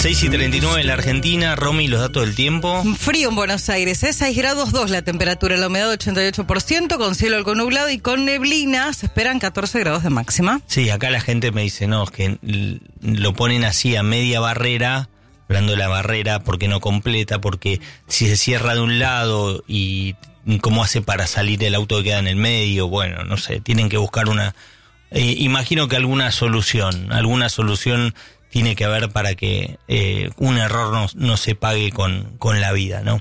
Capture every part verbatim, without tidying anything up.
seis y treinta y nueve en la Argentina. Romy, los datos del tiempo. Frío en Buenos Aires, ¿eh? seis grados dos la temperatura, la humedad ochenta y ocho por ciento, con cielo algo nublado y con neblina se esperan catorce grados de máxima. Sí, acá la gente me dice, no, es que lo ponen así a media barrera, hablando de la barrera, porque no completa, porque si se cierra de un lado y cómo hace para salir el auto que queda en el medio, bueno, no sé, tienen que buscar una... Eh, imagino que alguna solución, alguna solución tiene que haber para que eh, un error no, no se pague con, con la vida, ¿no?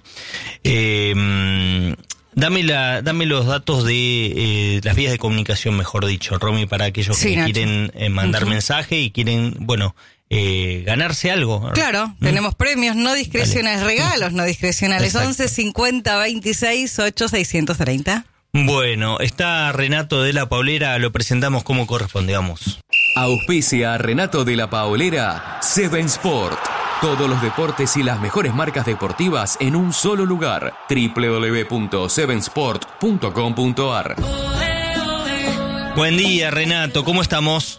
Eh, dame la, dame los datos de eh, las vías de comunicación, mejor dicho, Romy, para aquellos sí, que Nacho. quieren eh, mandar uh-huh. mensaje y quieren, bueno, eh, ganarse algo. Claro, ¿Mm? tenemos premios no discrecionales, Dale. regalos no discrecionales. Exacto. once cincuenta veintiséis ocho seiscientos treinta. Bueno, está Renato de la Paulera, lo presentamos como corresponde, vamos. Auspicia a Renato de la Paulera, Seven Sport. Todos los deportes y las mejores marcas deportivas en un solo lugar. doble u doble u doble u punto seven sport punto com punto a r. Buen día, Renato, ¿cómo estamos?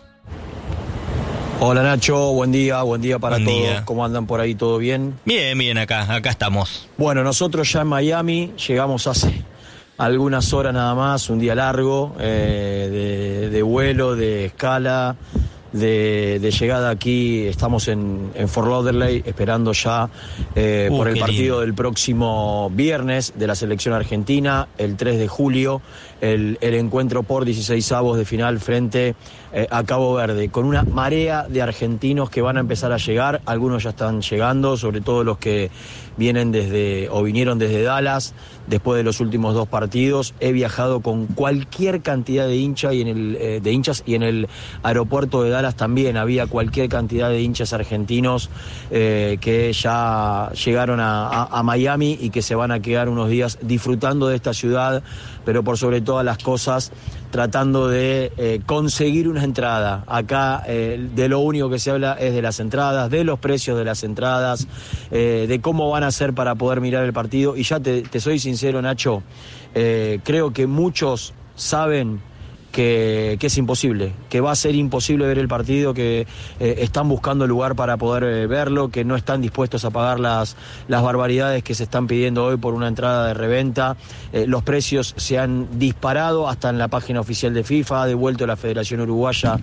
Hola Nacho, buen día, buen día para buen todos. Día. ¿Cómo andan por ahí? ¿Todo bien? Bien, bien, acá, acá estamos. Bueno, nosotros ya en Miami llegamos hace algunas horas nada más, un día largo, eh, de, de vuelo, de escala, de, de llegada aquí. Estamos en, en Fort Lauderdale esperando ya eh, uh, por el partido lindo. del próximo viernes de la selección argentina, el tres de julio, el, el encuentro por dieciseisavos de final frente eh, a Cabo Verde, con una marea de argentinos que van a empezar a llegar. Algunos ya están llegando, sobre todo los que vienen desde o vinieron desde Dallas después de los últimos dos partidos. He viajado con cualquier cantidad de hinchas y en el eh, de hinchas y en el aeropuerto de Dallas también había cualquier cantidad de hinchas argentinos eh, que ya llegaron a, a, a Miami y que se van a quedar unos días disfrutando de esta ciudad, pero por sobre todas las cosas tratando de eh, conseguir una entrada. Acá eh, de lo único que se habla es de las entradas, de los precios de las entradas, eh, de cómo van a hacer para poder mirar el partido. Y ya te, te soy sincero, Nacho, eh, creo que muchos saben que, que es imposible, que va a ser imposible ver el partido, que eh, están buscando lugar para poder eh, verlo, que no están dispuestos a pagar las, las barbaridades que se están pidiendo hoy por una entrada de reventa. Eh, los precios se han disparado hasta en la página oficial de FIFA, ha devuelto la Federación Uruguaya,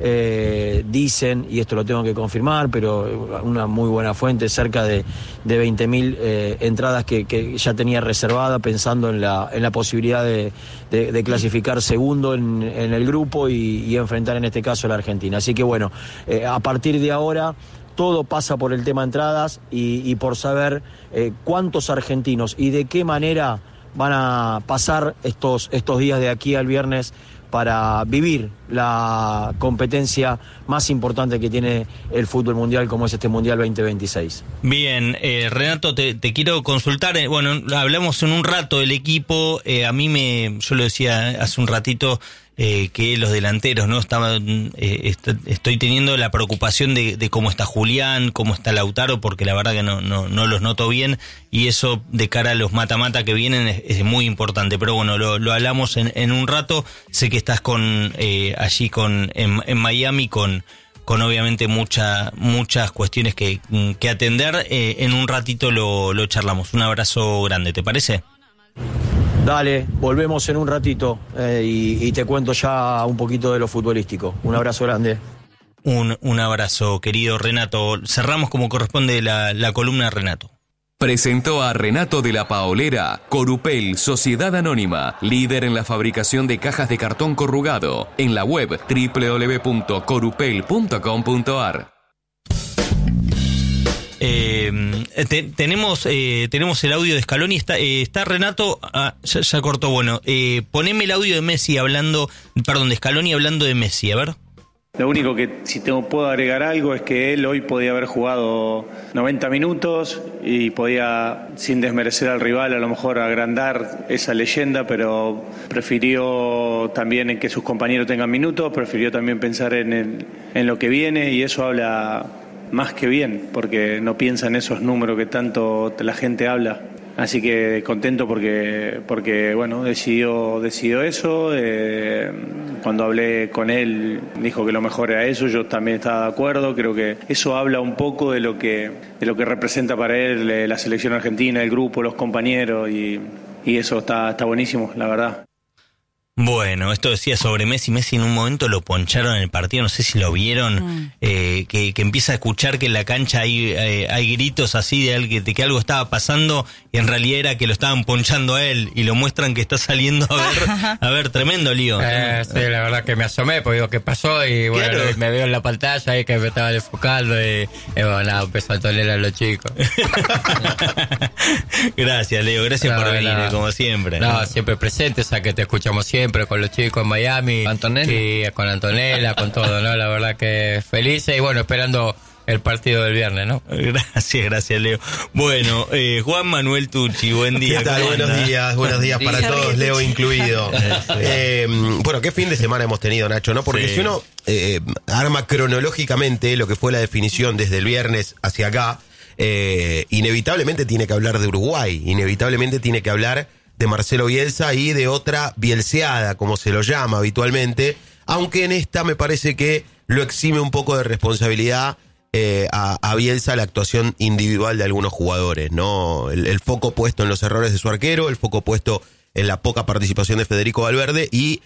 eh, dicen, y esto lo tengo que confirmar, pero una muy buena fuente, cerca de, de veinte mil eh, entradas que, que ya tenía reservada, pensando en la, en la posibilidad de, de, de clasificar segundo en en el grupo y, y enfrentar en este caso a la Argentina. Así que bueno, eh, a partir de ahora todo pasa por el tema entradas y, y por saber eh, cuántos argentinos y de qué manera van a pasar estos, estos días de aquí al viernes para vivir la competencia más importante que tiene el fútbol mundial, como es este Mundial veinte veintiséis. Bien, eh, Renato, te, te quiero consultar, eh, bueno, hablamos en un rato del equipo, eh, a mí me, yo lo decía hace un ratito, eh, que los delanteros, ¿no? Estaba, eh, est- estoy teniendo la preocupación de, de cómo está Julián, cómo está Lautaro, porque la verdad que no, no, no los noto bien, y eso de cara a los mata-mata que vienen es, es muy importante, pero bueno, lo, lo hablamos en, en un rato. Sé que estás con eh, allí con en, en Miami con con obviamente mucha, muchas cuestiones que, que atender, eh, en un ratito lo, lo charlamos. Un abrazo grande, ¿te parece? Dale, volvemos en un ratito eh, y, y te cuento ya un poquito de lo futbolístico. Un abrazo grande. Un, un abrazo, querido Renato. Cerramos como corresponde la, la columna de Renato. Presentó a Renato de la Paolera, Corupel, Sociedad Anónima, líder en la fabricación de cajas de cartón corrugado, en la web doble u doble u doble u punto corupel punto com punto a r. Eh, te, tenemos eh, tenemos el audio de Scaloni. Está, eh, está Renato. Ah, ya, ya cortó. Bueno, eh, poneme el audio de Messi hablando, perdón, de Scaloni hablando de Messi, a ver. Lo único que si te puedo agregar algo es que él hoy podía haber jugado noventa minutos y podía, sin desmerecer al rival, a lo mejor agrandar esa leyenda, pero prefirió también en que sus compañeros tengan minutos, prefirió también pensar en, el, en lo que viene, y eso habla más que bien, porque no piensa en esos números que tanto la gente habla. Así que contento porque, porque bueno, decidió, decidió eso. Eh, cuando hablé con él dijo que lo mejor era eso, yo también estaba de acuerdo, creo que eso habla un poco de lo que, de lo que representa para él la selección argentina, el grupo, los compañeros y, y eso está, está buenísimo, la verdad. Bueno, esto decía sobre Messi. Messi en un momento lo poncharon en el partido, no sé si lo vieron, mm. eh, que, que empieza a escuchar que en la cancha hay, eh, hay gritos así de, de, de que algo estaba pasando y en realidad era que lo estaban ponchando a él y lo muestran que está saliendo a ver, a ver, tremendo lío. Eh, sí, la verdad que me asomé porque digo, ¿qué pasó? Y bueno, claro. me veo en la pantalla ahí que me estaban enfocando y, y bueno, nada, empezó a tolerar a los chicos. Gracias, Leo, gracias no, por venir, no. como siempre. No, siempre presente, o sea que te escuchamos siempre con los chicos en Miami, Antonella. Sí, con Antonella, con todo, ¿no? La verdad que felices y bueno, esperando el partido del viernes, ¿no? Gracias, gracias, Leo. Bueno, eh, Juan Manuel Tucci, buen día. ¿Qué tal? Buenos anda? días, buenos días para sí, todos, Leo incluido. Sí. Eh, bueno, qué fin de semana hemos tenido, Nacho, ¿no? Porque sí. si uno eh, arma cronológicamente lo que fue la definición desde el viernes hacia acá, eh, inevitablemente tiene que hablar de Uruguay, inevitablemente tiene que hablar de Marcelo Bielsa y de otra bielseada, como se lo llama habitualmente, aunque en esta me parece que lo exime un poco de responsabilidad eh, a, a Bielsa la actuación individual de algunos jugadores, ¿no? El, el foco puesto en los errores de su arquero, el foco puesto en la poca participación de Federico Valverde y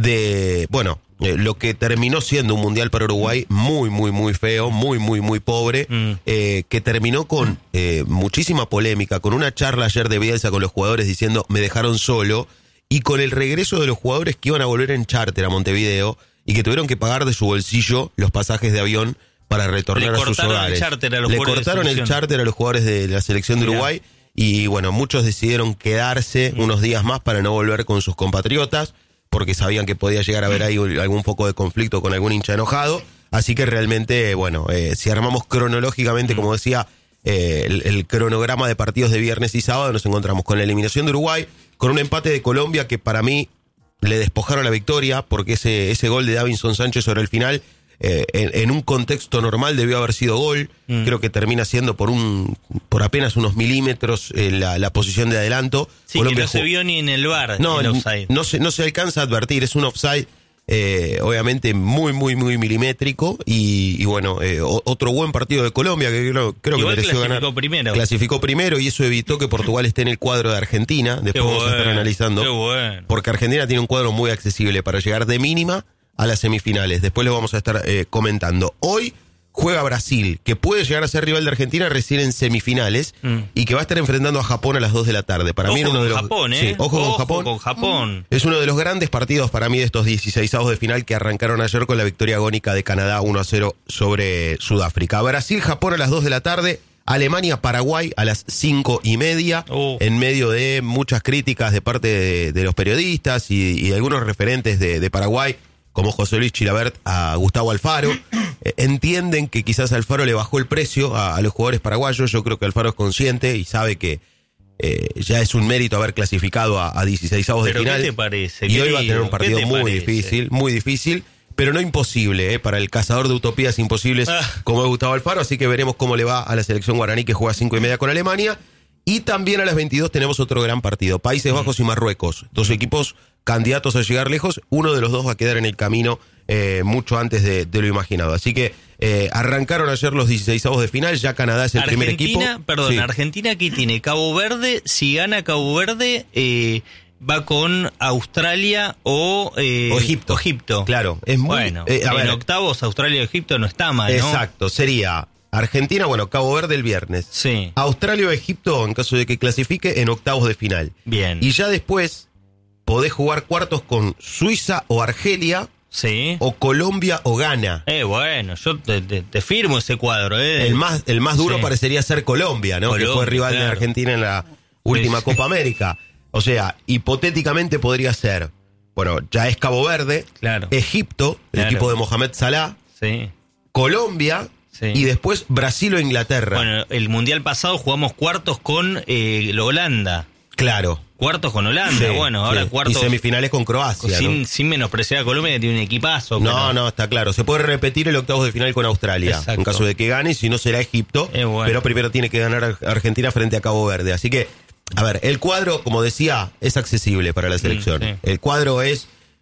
de, bueno, eh, lo que terminó siendo un mundial para Uruguay muy, muy, muy feo, muy, muy, muy pobre, mm. eh, que terminó con eh, muchísima polémica, con una charla ayer de Bielsa con los jugadores diciendo me dejaron solo, y con el regreso de los jugadores que iban a volver en charter a Montevideo y que tuvieron que pagar de su bolsillo los pasajes de avión para retornar a sus hogares. Le cortaron el charter a los jugadores de la selección de Uruguay. Y bueno, muchos decidieron quedarse mm. unos días más para no volver con sus compatriotas, porque sabían que podía llegar a haber ahí algún foco de conflicto con algún hincha enojado. Así que realmente, bueno, eh, si armamos cronológicamente, mm. como decía, eh, el, el cronograma de partidos de viernes y sábado, nos encontramos con la eliminación de Uruguay, con un empate de Colombia que para mí le despojaron la victoria, porque ese, ese gol de Davinson Sánchez sobre el final, Eh, en, en un contexto normal debió haber sido gol, mm. creo que termina siendo por un por apenas unos milímetros eh, la, la posición de adelanto. Sí, Colombia que no jugó. Se vio ni en el V A R, no, el offside. No se, no se alcanza a advertir, es un offside eh, obviamente muy, muy, muy milimétrico y, y bueno, eh, o, otro buen partido de Colombia que creo, creo que mereció ganar. Clasificó primero. Clasificó primero y eso evitó que Portugal esté en el cuadro de Argentina, después qué vamos bueno, a estar analizando. Qué bueno. Porque Argentina tiene un cuadro muy accesible para llegar de mínima a las semifinales. Después lo vamos a estar eh, comentando. Hoy juega Brasil, que puede llegar a ser rival de Argentina recién en semifinales mm. y que va a estar enfrentando a Japón a las dos de la tarde. Para ojo mí era uno de los Japón, ¿eh? sí, ojo, ojo con Japón. con Japón. Es uno de los grandes partidos para mí de estos dieciseisavos de final que arrancaron ayer con la victoria agónica de Canadá uno a cero sobre Sudáfrica. Brasil, Japón a las dos de la tarde. Alemania, Paraguay a las cinco y media, oh. en medio de muchas críticas de parte de, de los periodistas y, y de algunos referentes de, de Paraguay, como José Luis Chilabert a Gustavo Alfaro. Eh, entienden que quizás Alfaro le bajó el precio a, a los jugadores paraguayos. Yo creo que Alfaro es consciente y sabe que eh, ya es un mérito haber clasificado a, a dieciseisavos de final. ¿Qué te parece? Y hoy va a tener un partido muy parece? difícil, muy difícil, pero no imposible, eh, para el cazador de utopías imposibles ah. como es Gustavo Alfaro. Así que veremos cómo le va a la selección guaraní que juega a cinco y media con Alemania. Y también a las veintidós tenemos otro gran partido, Países mm. Bajos y Marruecos. Dos equipos candidatos a llegar lejos, uno de los dos va a quedar en el camino eh, mucho antes de, de lo imaginado. Así que eh, arrancaron ayer los dieciseisavos de final, ya Canadá es el Argentina, primer equipo. Perdón, sí. Argentina aquí tiene Cabo Verde, si gana Cabo Verde eh, va con Australia o, eh, o Egipto. O Egipto. Claro, es muy... Bueno, eh, a en ver, octavos Australia o Egipto no está mal, ¿no? Exacto, sería Argentina, bueno, Cabo Verde el viernes. Sí. Australia o Egipto, en caso de que clasifique, en octavos de final. Bien. Y ya después podés jugar cuartos con Suiza o Argelia, sí, o Colombia o Ghana. Eh, bueno, yo te, te, te firmo ese cuadro. Eh. El más el más duro sí. parecería ser Colombia, ¿no? Colombia, que fue rival claro. de Argentina en la última sí. Copa América. O sea, hipotéticamente podría ser, bueno, ya es Cabo Verde, claro. Egipto, el claro. equipo de Mohamed Salah, sí. Colombia, sí. y después Brasil o Inglaterra. Bueno, el mundial pasado jugamos cuartos con eh, Holanda. Claro. Cuartos con Holanda, sí, bueno, ahora sí. cuartos... Y semifinales con Croacia, sin, ¿no? sin menospreciar a Colombia, que tiene un equipazo. No, pero... no, está claro. Se puede repetir el octavos de final con Australia, exacto. en caso de que gane, si no será Egipto, eh, bueno. pero primero tiene que ganar Argentina frente a Cabo Verde. Así que, a ver, el cuadro, como decía, es accesible para la selección. Mm, sí. El cuadro es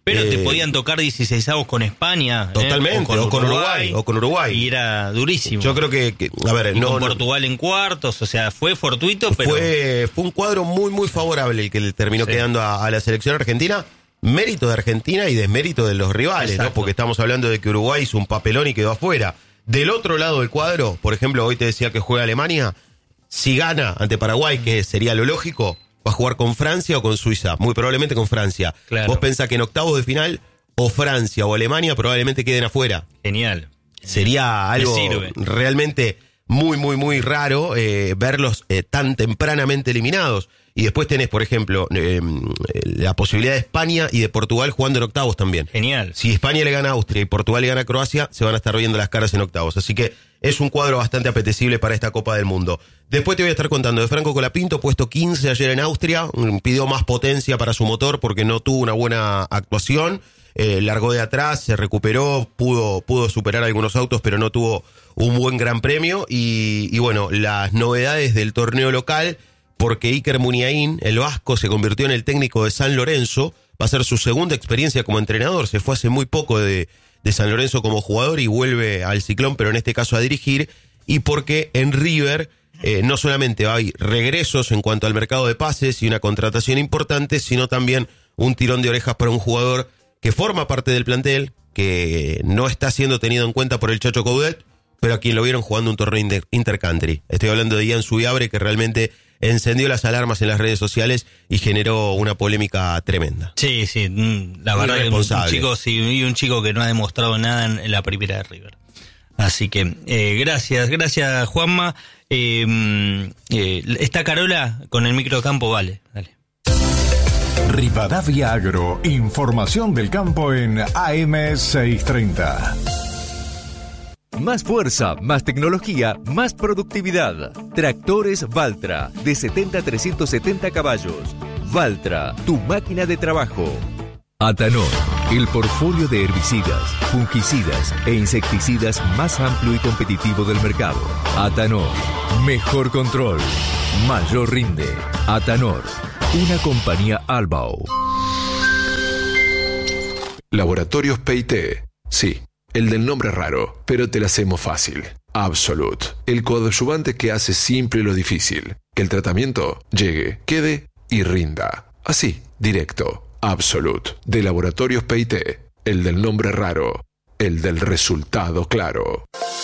Pero eh, te podían tocar dieciseisavos con España. Totalmente, eh, o, con o con Uruguay, o con Uruguay. Y era durísimo. Yo creo que, que a ver, y no, con no, Portugal en cuartos, o sea, fue fortuito, pero... Fue, fue un cuadro muy, muy favorable el que le terminó sí. quedando a, a la selección argentina. Mérito de Argentina y desmérito de los rivales, Exacto. ¿no? Porque estamos hablando de que Uruguay hizo un papelón y quedó afuera. Del otro lado del cuadro, por ejemplo, hoy te decía que juega Alemania. Si gana ante Paraguay, que sería lo lógico, va a jugar con Francia o con Suiza. Muy probablemente con Francia. Claro. Vos pensás que en octavos de final, o Francia o Alemania probablemente queden afuera. Genial. Sería algo realmente muy, muy, muy raro eh, verlos eh, tan tempranamente eliminados. Y después tenés, por ejemplo, eh, la posibilidad de España y de Portugal jugando en octavos también. Genial. Si España le gana a Austria y Portugal le gana a Croacia, se van a estar viendo las caras en octavos. Así que es un cuadro bastante apetecible para esta Copa del Mundo. Después te voy a estar contando de Franco Colapinto, puesto quince ayer en Austria. Pidió más potencia para su motor porque no tuvo una buena actuación. Eh, largó de atrás, se recuperó, pudo, pudo superar algunos autos, pero no tuvo un buen gran premio. Y, y bueno, las novedades del torneo local... porque Iker Muniain, el vasco, se convirtió en el técnico de San Lorenzo, va a ser su segunda experiencia como entrenador, se fue hace muy poco de, de San Lorenzo como jugador y vuelve al Ciclón, pero en este caso a dirigir, y porque en River eh, no solamente hay regresos en cuanto al mercado de pases y una contratación importante, sino también un tirón de orejas para un jugador que forma parte del plantel, que no está siendo tenido en cuenta por el Chacho Coudet, pero a quien lo vieron jugando un torneo inter- intercountry. Estoy hablando de Ian Subiabre, que realmente encendió las alarmas en las redes sociales y generó una polémica tremenda. Sí, sí, la verdad que un chico, sí, y un chico que no ha demostrado nada en, en la primera de River. Así que, eh, gracias, gracias Juanma. Eh, eh, está Carola con el microcampo, vale, dale. Rivadavia Agro, información del campo en A M seiscientos treinta. Más fuerza, más tecnología, más productividad. Tractores Valtra, de setenta a trescientos setenta caballos. Valtra, tu máquina de trabajo. Atanor, el portfolio de herbicidas, fungicidas e insecticidas más amplio y competitivo del mercado. Atanor, mejor control, mayor rinde. Atanor, una compañía Albao. Laboratorios P I T, sí. El del nombre raro, pero te la hacemos fácil. Absolute, el coadyuvante que hace simple lo difícil. Que el tratamiento llegue, quede y rinda. Así, directo. Absolute, de Laboratorios P I T. El del nombre raro, el del resultado claro.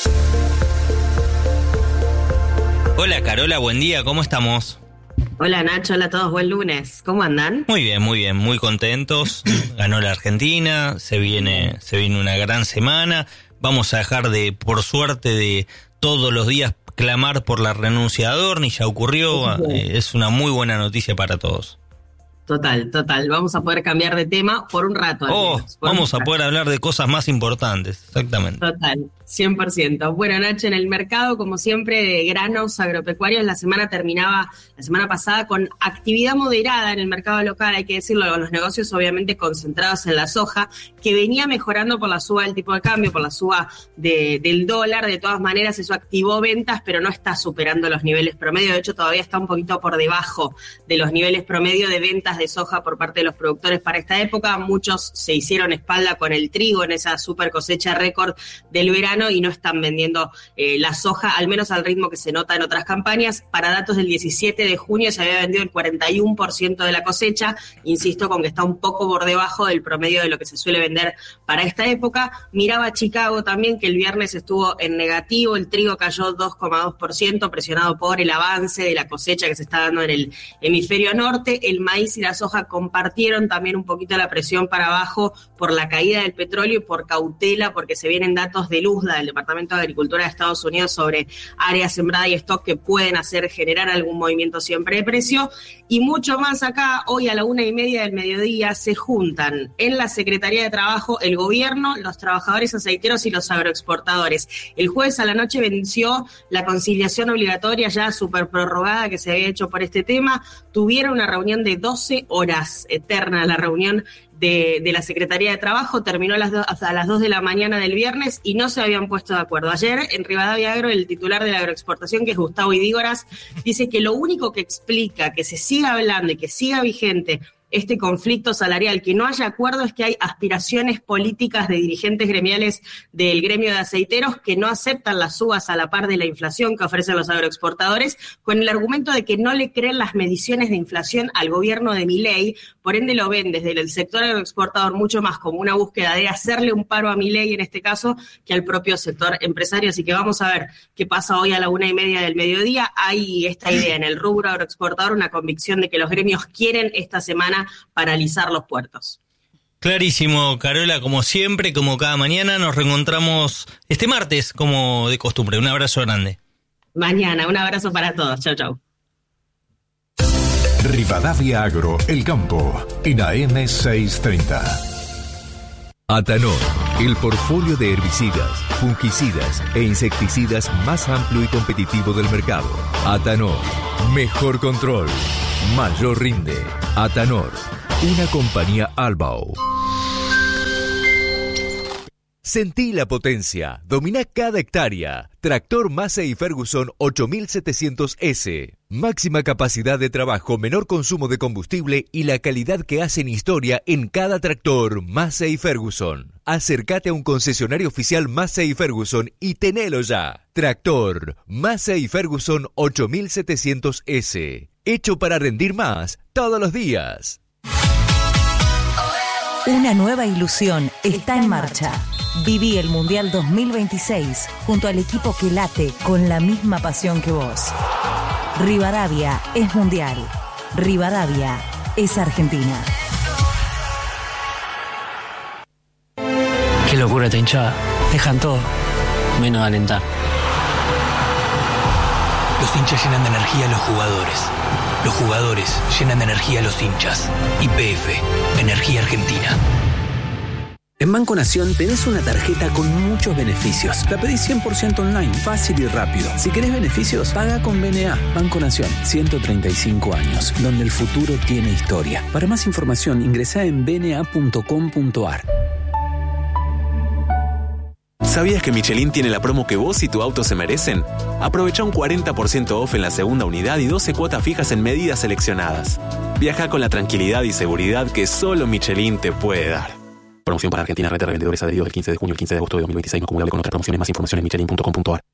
Hola Carola, buen día, ¿cómo estamos? Hola Nacho, hola a todos, buen lunes. ¿Cómo andan? Muy bien, muy bien, muy contentos. Ganó la Argentina, se viene, se viene una gran semana. Vamos a dejar de, por suerte, de todos los días clamar por la renuncia de Adorni, ya ocurrió. Eh, es una muy buena noticia para todos. Total, total. Vamos a poder cambiar de tema por un rato. Oh, menos, vamos a poder hablar de cosas más importantes, exactamente. Total, cien por ciento. Bueno, Nacho, en el mercado, como siempre, de granos agropecuarios, la semana terminaba, la semana pasada, con actividad moderada en el mercado local, hay que decirlo, con los negocios obviamente concentrados en la soja, que venía mejorando por la suba del tipo de cambio, por la suba de, del dólar. De todas maneras, eso activó ventas, pero no está superando los niveles promedio. De hecho, todavía está un poquito por debajo de los niveles promedio de ventas de soja por parte de los productores para esta época. Muchos se hicieron espalda con el trigo en esa super cosecha récord del verano y no están vendiendo eh, la soja, al menos al ritmo que se nota en otras campañas. Para datos del diecisiete de junio se había vendido el cuarenta y uno por ciento de la cosecha, insisto con que está un poco por debajo del promedio de lo que se suele vender para esta época. Miraba Chicago también, que el viernes estuvo en negativo, el trigo cayó dos coma dos por ciento, presionado por el avance de la cosecha que se está dando en el hemisferio norte. El maíz y la soja compartieron también un poquito la presión para abajo por la caída del petróleo y por cautela, porque se vienen datos de Luzda, del Departamento de Agricultura de Estados Unidos, sobre área sembrada y stock que pueden hacer generar algún movimiento siempre de precio. Y mucho más acá, hoy a la una y media del mediodía se juntan en la Secretaría de Trabajo el gobierno, los trabajadores aceiteros y los agroexportadores. El jueves a la noche venció la conciliación obligatoria ya súper prorrogada que se había hecho por este tema. Tuvieron una reunión de doce horas, eterna la reunión de, de la Secretaría de Trabajo, terminó a las, do, a las dos de la mañana del viernes y no se habían puesto de acuerdo. Ayer en Rivadavia Agro, el titular de la agroexportación, que es Gustavo Idígoras, dice que lo único que explica que se siga hablando y que siga vigente este conflicto salarial, que no haya acuerdo, es que hay aspiraciones políticas de dirigentes gremiales del gremio de aceiteros que no aceptan las subas a la par de la inflación que ofrecen los agroexportadores, con el argumento de que no le creen las mediciones de inflación al gobierno de Milei. Por ende lo ven desde el sector agroexportador mucho más como una búsqueda de hacerle un paro a Milei en este caso que al propio sector empresario. Así que vamos a ver qué pasa hoy a la una y media del mediodía. Hay esta idea en el rubro agroexportador, una convicción de que los gremios quieren esta semana paralizar los puertos. Clarísimo, Carola, como siempre, como cada mañana, nos reencontramos este martes, como de costumbre. Un abrazo grande. Mañana, un abrazo para todos. Chau, chau. Rivadavia Agro, El Campo, en A M seiscientos treinta. Atanor, el portfolio de herbicidas, fungicidas e insecticidas más amplio y competitivo del mercado. Atanor, mejor control, mayor rinde. Atanor, una compañía Albao. Sentí la potencia, domina cada hectárea. Tractor Massey Ferguson ocho mil setecientos ese. Máxima capacidad de trabajo, menor consumo de combustible y la calidad que hacen historia en cada tractor Massey Ferguson. Acércate a un concesionario oficial Massey Ferguson y tenelo ya. Tractor Massey Ferguson ocho mil setecientos ese. Hecho para rendir más todos los días. Una nueva ilusión está en marcha. Viví el Mundial dos mil veintiséis junto al equipo que late con la misma pasión que vos. Rivadavia es Mundial. Rivadavia es Argentina. Qué locura esta hinchada. Dejan todo, menos alentar. Los hinchas llenan de energía a los jugadores. Los jugadores llenan de energía a los hinchas. Y P F, Energía Argentina. En Banco Nación tenés una tarjeta con muchos beneficios. La pedís cien por ciento online, fácil y rápido. Si querés beneficios, paga con B N A. Banco Nación, ciento treinta y cinco años, donde el futuro tiene historia. Para más información, ingresá en b n a punto com punto a r. ¿Sabías que Michelin tiene la promo que vos y tu auto se merecen? Aprovecha un cuarenta por ciento off en la segunda unidad y doce cuotas fijas en medidas seleccionadas. Viaja con la tranquilidad y seguridad que solo Michelin te puede dar. Promoción para Argentina, red de revendedores adheridos del quince de junio al quince de agosto de dos mil veintiséis, no acumulable con otras promociones. Más información en michelin punto com punto a r.